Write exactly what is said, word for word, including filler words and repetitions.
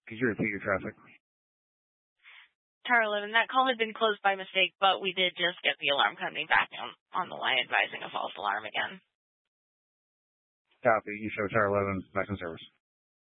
Could you repeat your traffic? Tower eleven, that call had been closed by mistake, but we did just get the alarm company back on, on the line advising a false alarm again. Copy. You show Tower eleven back in service.